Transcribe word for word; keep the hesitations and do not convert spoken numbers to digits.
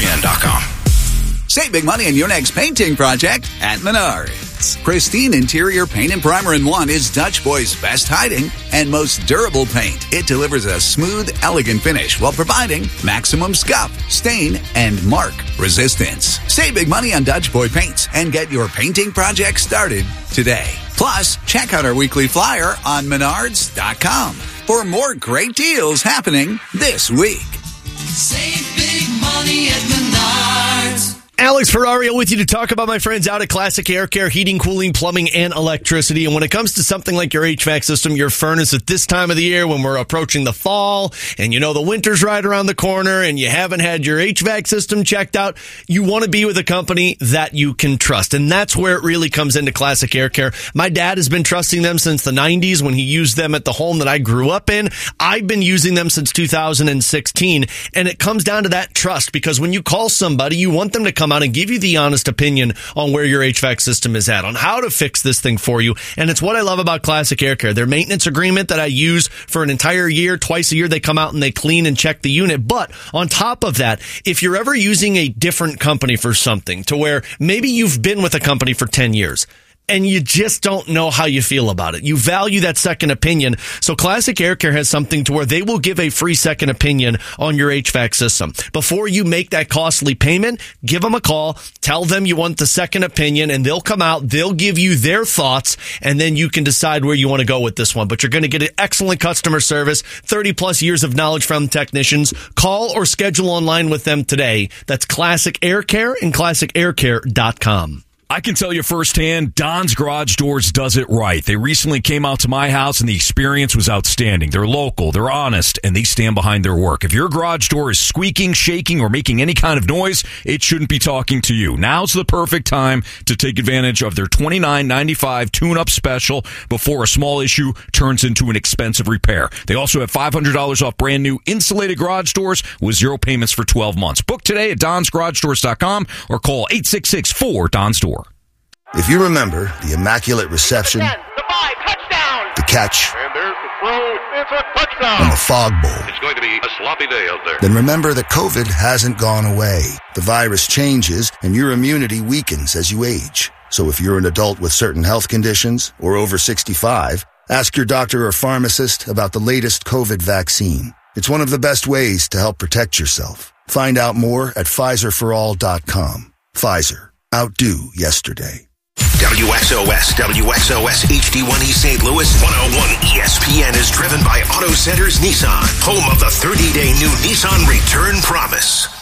N dot com. Save big money on your next painting project at Menards. Pristine Interior Paint and Primer in One is Dutch Boy's best hiding and most durable paint. It delivers a smooth, elegant finish while providing maximum scuff, stain, and mark resistance. Save big money on Dutch Boy paints and get your painting project started today. Plus, check out our weekly flyer on Menards dot com for more great deals happening this week. Save big money at Menards. Alex Ferrario with you to talk about my friends out at Classic Air Care, heating, cooling, plumbing, and electricity. And when it comes to something like your H V A C system, your furnace at this time of the year when we're approaching the fall and you know the winter's right around the corner and you haven't had your H V A C system checked out, you want to be with a company that you can trust. And that's where it really comes into Classic Air Care. My dad has been trusting them since the nineties when he used them at the home that I grew up in. I've been using them since two thousand sixteen. And it comes down to that trust, because when you call somebody, you want them to come out and give you the honest opinion on where your H V A C system is at, on how to fix this thing for you. And it's what I love about Classic Air Care. Their maintenance agreement that I use for an entire year, twice a year, they come out and they clean and check the unit. But on top of that, if you're ever using a different company for something, to where maybe you've been with a company for ten years, and you just don't know how you feel about it, you value that second opinion. So Classic Air Care has something to where they will give a free second opinion on your H V A C system. Before you make that costly payment, give them a call, tell them you want the second opinion, and they'll come out, they'll give you their thoughts, and then you can decide where you want to go with this one. But you're going to get an excellent customer service, thirty plus years of knowledge from technicians. Call or schedule online with them today. That's Classic Air Care and classic air care dot com. I can tell you firsthand, Don's Garage Doors does it right. They recently came out to my house, and the experience was outstanding. They're local, they're honest, and they stand behind their work. If your garage door is squeaking, shaking, or making any kind of noise, it shouldn't be talking to you. Now's the perfect time to take advantage of their twenty-nine ninety-five tune-up special before a small issue turns into an expensive repair. They also have five hundred dollars off brand new insulated garage doors with zero payments for twelve months. Book today at dons garage doors dot com or call eight six six four D O N S door. If you remember the immaculate reception, ten, the five, touchdown, the catch, and there's the throw, it's a touchdown, and the fog bowl, it's going to be a sloppy day out there. Then remember that COVID hasn't gone away. The virus changes, and your immunity weakens as you age. So if you're an adult with certain health conditions or over sixty-five, ask your doctor or pharmacist about the latest COVID vaccine. It's one of the best ways to help protect yourself. Find out more at Pfizer for all dot com. Pfizer. Outdo yesterday. W X O S, W X O S H D one E Saint Louis, one oh one E S P N is driven by Auto Centers Nissan, home of the thirty-day new Nissan Return Promise.